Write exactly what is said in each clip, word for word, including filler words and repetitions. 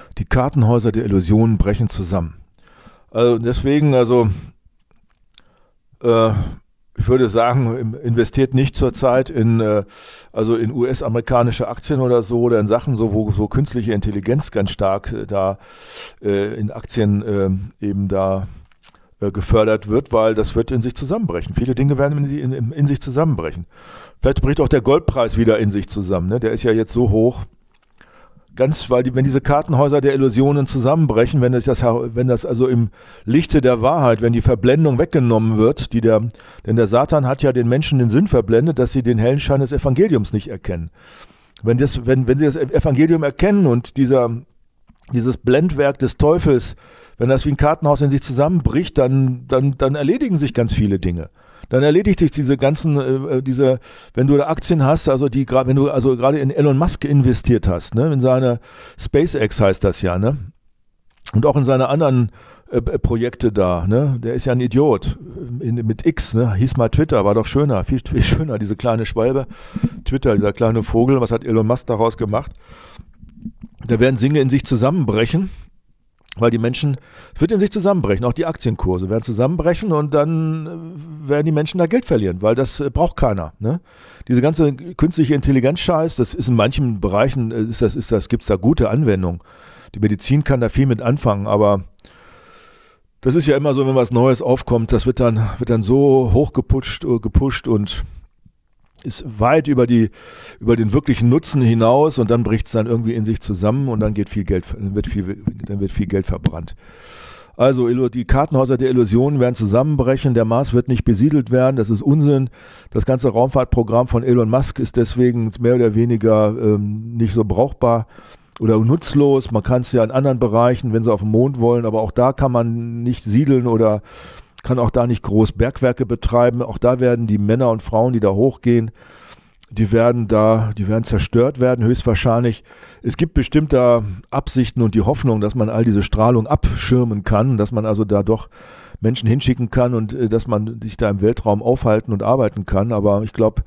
Die Kartenhäuser der Illusionen brechen zusammen. Also deswegen, also äh, ich würde sagen, investiert nicht zurzeit in, äh, also in U S-amerikanische Aktien oder so oder in Sachen, so, wo so künstliche Intelligenz ganz stark äh, da äh, in Aktien äh, eben da äh, gefördert wird, weil das wird in sich zusammenbrechen. Viele Dinge werden in, in, in sich zusammenbrechen. Vielleicht bricht auch der Goldpreis wieder in sich zusammen. Ne? Der ist ja jetzt so hoch. Ganz, weil die, wenn diese Kartenhäuser der Illusionen zusammenbrechen, wenn das, das, wenn das also im Lichte der Wahrheit, wenn die Verblendung weggenommen wird, die der, denn der Satan hat ja den Menschen den Sinn verblendet, dass sie den hellen Schein des Evangeliums nicht erkennen. Wenn, das, wenn, wenn sie das Evangelium erkennen und dieser, dieses Blendwerk des Teufels, wenn das wie ein Kartenhaus in sich zusammenbricht, dann, dann, dann erledigen sich ganz viele Dinge. Dann erledigt sich diese ganzen, äh, diese, wenn du da Aktien hast, also die gerade, wenn du also gerade in Elon Musk investiert hast, ne, in seine SpaceX heißt das ja, ne, und auch in seine anderen äh, Projekte da, ne, der ist ja ein Idiot, in, mit X, ne, hieß mal Twitter, war doch schöner, viel, viel schöner, diese kleine Schwalbe, Twitter, dieser kleine Vogel, was hat Elon Musk daraus gemacht? Da werden Dinge in sich zusammenbrechen. Weil die Menschen, es wird in sich zusammenbrechen, auch die Aktienkurse werden zusammenbrechen und dann werden die Menschen da Geld verlieren, weil das braucht keiner. Ne? Diese ganze künstliche Intelligenz-Scheiß, das ist in manchen Bereichen, ist das, ist das, gibt es da gute Anwendungen. Die Medizin kann da viel mit anfangen, aber das ist ja immer so, wenn was Neues aufkommt, das wird dann, wird dann so hoch gepusht, gepusht und ist weit über die, über den wirklichen Nutzen hinaus und dann bricht es dann irgendwie in sich zusammen und dann geht viel Geld, dann wird viel, dann wird viel Geld verbrannt. Also die Kartenhäuser der Illusionen werden zusammenbrechen, der Mars wird nicht besiedelt werden, das ist Unsinn. Das ganze Raumfahrtprogramm von Elon Musk ist deswegen mehr oder weniger ähm, nicht so brauchbar oder nutzlos. Man kann es ja in anderen Bereichen, wenn sie auf den Mond wollen, aber auch da kann man nicht siedeln oder kann auch da nicht groß Bergwerke betreiben. Auch da werden die Männer und Frauen, die da hochgehen, die werden da, die werden zerstört werden, höchstwahrscheinlich. Es gibt bestimmt da Absichten und die Hoffnung, dass man all diese Strahlung abschirmen kann, dass man also da doch Menschen hinschicken kann und äh, dass man sich da im Weltraum aufhalten und arbeiten kann. Aber ich glaube,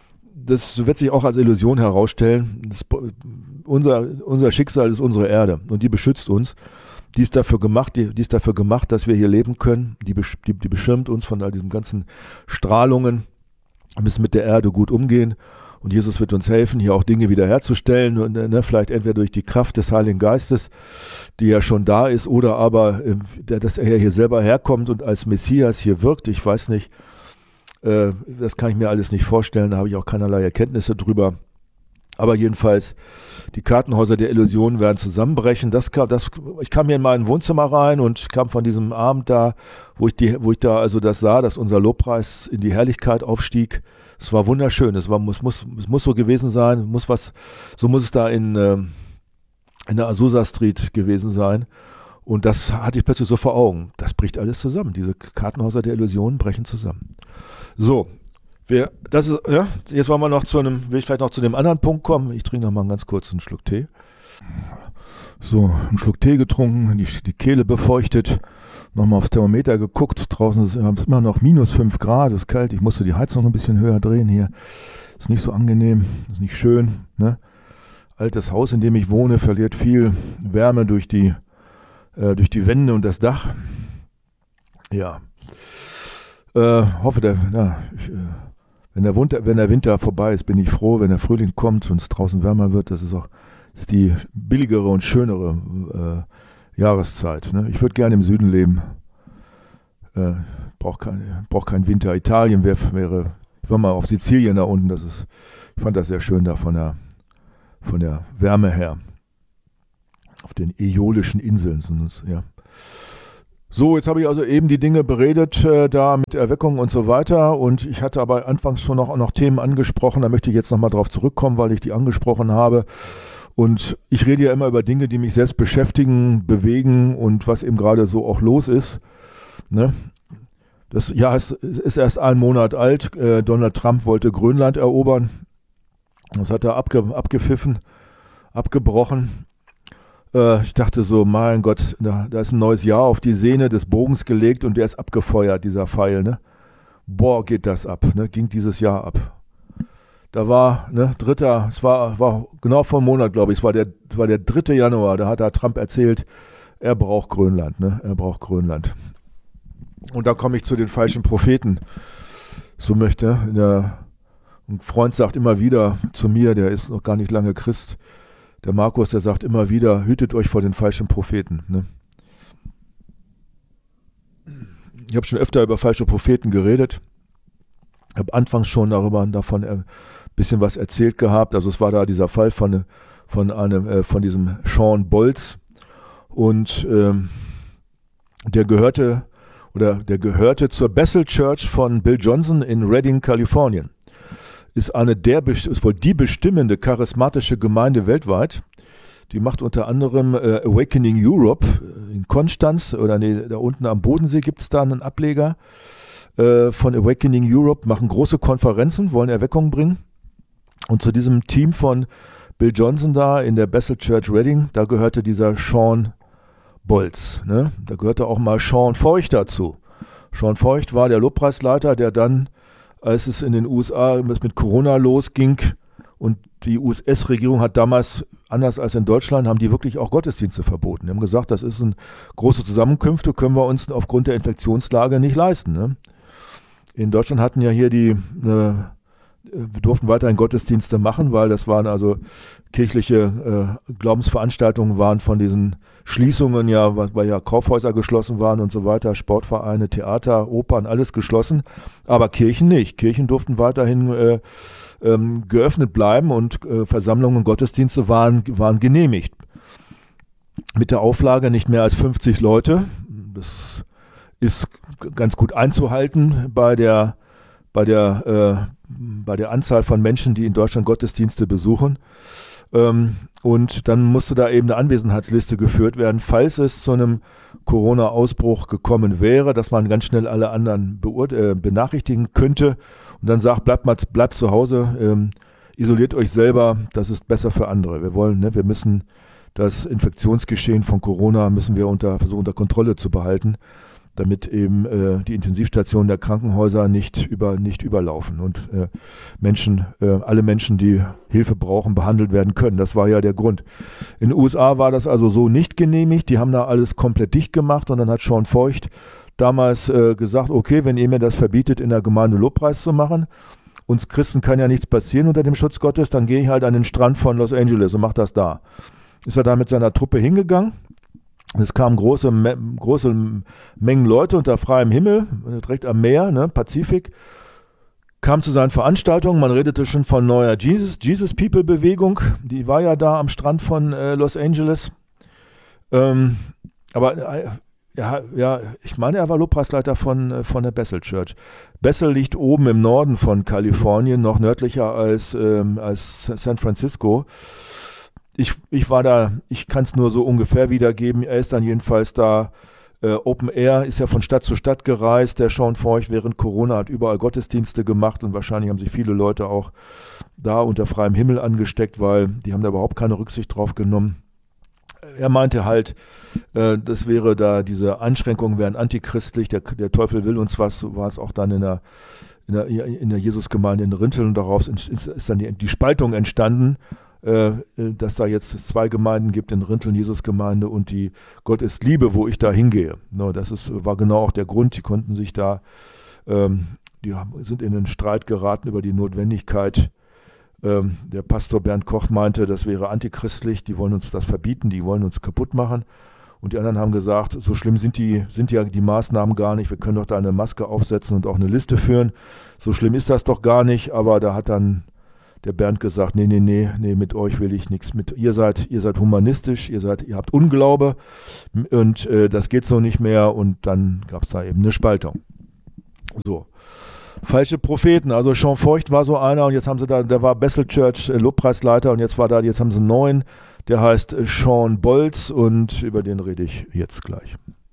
das wird sich auch als Illusion herausstellen. Das, unser, unser Schicksal ist unsere Erde und die beschützt uns. Die ist dafür gemacht, die, die ist dafür gemacht, dass wir hier leben können. Die, die, die beschirmt uns von all diesen ganzen Strahlungen. Wir müssen mit der Erde gut umgehen. Und Jesus wird uns helfen, hier auch Dinge wiederherzustellen. Und, ne, vielleicht entweder durch die Kraft des Heiligen Geistes, die ja schon da ist, oder aber, äh, dass er hier selber herkommt und als Messias hier wirkt. Ich weiß nicht, äh, das kann ich mir alles nicht vorstellen. Da habe ich auch keinerlei Erkenntnisse drüber. Aber jedenfalls, die Kartenhäuser der Illusionen werden zusammenbrechen. Das kam, das, ich kam hier in mein Wohnzimmer rein und kam von diesem Abend da, wo ich, die, wo ich da also das sah, dass unser Lobpreis in die Herrlichkeit aufstieg. Es war wunderschön. Es, war, es, muss, es muss so gewesen sein. Muss was, so muss es da in, in der Azusa Street gewesen sein. Und das hatte ich plötzlich so vor Augen. Das bricht alles zusammen. Diese Kartenhäuser der Illusionen brechen zusammen. So. Wir, das ist, ja, jetzt wollen wir noch zu einem, will ich vielleicht noch zu dem anderen Punkt kommen. Ich trinke noch mal einen ganz kurz einen Schluck Tee. So, einen Schluck Tee getrunken, die, die Kehle befeuchtet, nochmal aufs Thermometer geguckt. Draußen ist es immer noch minus fünf Grad, ist kalt. Ich musste die Heizung noch ein bisschen höher drehen hier. Ist nicht so angenehm, ist nicht schön. Ne? Altes Haus, in dem ich wohne, verliert viel Wärme durch die, äh, durch die Wände und das Dach. Ja. Äh, hoffe, der, na, ich, äh, Wenn der, Winter, wenn der Winter vorbei ist, bin ich froh, wenn der Frühling kommt und es draußen wärmer wird. Das ist auch ist die billigere und schönere äh, Jahreszeit. Ne? Ich würde gerne im Süden leben. Äh, Brauche kein, brauch keinen Winter. Italien wär, wäre, ich war mal auf Sizilien da unten. Das ist, ich fand das sehr schön da von der, von der Wärme her. Auf den Äolischen Inseln. Ja. So, jetzt habe ich also eben die Dinge beredet, äh, da mit Erweckung und so weiter, und ich hatte aber anfangs schon noch, noch Themen angesprochen, da möchte ich jetzt nochmal drauf zurückkommen, weil ich die angesprochen habe, und ich rede ja immer über Dinge, die mich selbst beschäftigen, bewegen und was eben gerade so auch los ist, ne? Das Jahr ist, ist erst einen Monat alt, äh, Donald Trump wollte Grönland erobern, das hat er abge, abgepfiffen, abgebrochen. Ich dachte so, mein Gott, da, da ist ein neues Jahr auf die Sehne des Bogens gelegt und der ist abgefeuert, dieser Pfeil, ne? Boah, geht das ab, ne? Ging dieses Jahr ab. da war, ne, dritter, es war, war genau vor einem Monat, glaube ich, es war der, es war der dritte Januar, da hat da Trump erzählt, er braucht Grönland, ne, er braucht Grönland. Und da komme ich zu den falschen Propheten. So möchte, der, ein Freund sagt immer wieder zu mir, der ist noch gar nicht lange Christ, der Markus, der sagt immer wieder, hütet euch vor den falschen Propheten, ne. Ich habe schon öfter über falsche Propheten geredet. Ich habe anfangs schon darüber, davon ein bisschen was erzählt gehabt. Also es war da dieser Fall von, von, einem, äh, von diesem Shawn Bolz. Und ähm, der gehörte oder der gehörte zur Bethel Church von Bill Johnson in Redding, Kalifornien. Ist eine der, ist wohl die bestimmende charismatische Gemeinde weltweit. Die macht unter anderem äh, Awakening Europe in Konstanz oder nee, da unten am Bodensee gibt es da einen Ableger äh, von Awakening Europe, machen große Konferenzen, wollen Erweckung bringen. Und zu diesem Team von Bill Johnson da in der Bethel Church Redding, da gehörte dieser Shawn Bolz. Ne? Da gehörte auch mal Sean Feucht dazu. Sean Feucht war der Lobpreisleiter, der dann, als es in den U S A mit Corona losging, und die U S-Regierung hat damals, anders als in Deutschland, haben die wirklich auch Gottesdienste verboten. Die haben gesagt, das ist ein große Zusammenkünfte, können wir uns aufgrund der Infektionslage nicht leisten. Ne? In Deutschland hatten ja hier die, äh, wir durften weiterhin Gottesdienste machen, weil das waren also kirchliche äh, Glaubensveranstaltungen waren von diesen Schließungen, ja, weil ja Kaufhäuser geschlossen waren und so weiter, Sportvereine, Theater, Opern, alles geschlossen, aber Kirchen nicht. Kirchen durften weiterhin äh, ähm, geöffnet bleiben und äh, Versammlungen und Gottesdienste waren, waren genehmigt. Mit der Auflage nicht mehr als fünfzig Leute. Das ist ganz gut einzuhalten bei der, bei der, äh, bei der Anzahl von Menschen, die in Deutschland Gottesdienste besuchen. Ähm, und dann musste da eben eine Anwesenheitsliste geführt werden, falls es zu einem Corona-Ausbruch gekommen wäre, dass man ganz schnell alle anderen äh, benachrichtigen könnte und dann sagt, bleibt mal, bleibt zu Hause, ähm, isoliert euch selber, das ist besser für andere. Wir wollen, ne, wir müssen das Infektionsgeschehen von Corona müssen wir unter, versuchen unter Kontrolle zu behalten, damit eben äh, die Intensivstationen der Krankenhäuser nicht, über, nicht überlaufen und äh, Menschen, äh, alle Menschen, die Hilfe brauchen, behandelt werden können. Das war ja der Grund. In den U S A war das also so nicht genehmigt. Die haben da alles komplett dicht gemacht und dann hat Sean Feucht damals äh, gesagt, okay, wenn ihr mir das verbietet, in der Gemeinde Lobpreis zu machen, uns Christen kann ja nichts passieren unter dem Schutz Gottes, dann gehe ich halt an den Strand von Los Angeles und mache das da. Ist er da mit seiner Truppe hingegangen. Es kamen große, große Mengen Leute unter freiem Himmel, direkt am Meer, ne, Pazifik, kam zu seinen Veranstaltungen. Man redete schon von neuer Jesus, Jesus People Bewegung, die war ja da am Strand von äh, Los Angeles. Ähm, aber äh, ja, ja, ich meine, er war Lobpreisleiter von, äh, von der Bethel Church. Bethel liegt oben im Norden von Kalifornien, noch nördlicher als, ähm, als San Francisco. Ich, ich war da, ich kann es nur so ungefähr wiedergeben. Er ist dann jedenfalls da, äh, Open Air, ist ja von Stadt zu Stadt gereist. Der Sean Feucht während Corona hat überall Gottesdienste gemacht und wahrscheinlich haben sich viele Leute auch da unter freiem Himmel angesteckt, weil die haben da überhaupt keine Rücksicht drauf genommen. Er meinte halt, äh, das wäre da, diese Einschränkungen wären antichristlich, der, der Teufel will uns was, so war es auch dann in der, in der, in der Jesusgemeinde in Rinteln und daraus ist, ist dann die, die Spaltung entstanden, dass da jetzt zwei Gemeinden gibt, in Rinteln Jesusgemeinde und die Gott ist Liebe, wo ich da hingehe. No, das ist, war genau auch der Grund, die konnten sich da, ähm, die sind in einen Streit geraten über die Notwendigkeit. Ähm, der Pastor Bernd Koch meinte, das wäre antichristlich, die wollen uns das verbieten, die wollen uns kaputt machen. Und die anderen haben gesagt, so schlimm sind die, sind ja die Maßnahmen gar nicht, wir können doch da eine Maske aufsetzen und auch eine Liste führen. So schlimm ist das doch gar nicht, aber da hat dann der Bernd gesagt, nee, nee, nee, nee, mit euch will ich nichts mit. Ihr seid, ihr seid humanistisch, ihr seid, ihr habt Unglaube und äh, das geht so nicht mehr und dann gab es da eben eine Spaltung. So. Falsche Propheten, also Sean Feucht war so einer und jetzt haben sie da, der war Bethel Church äh, Lobpreisleiter und jetzt war da, jetzt haben sie einen neuen, der heißt äh, Shawn Bolz und über den rede ich jetzt gleich.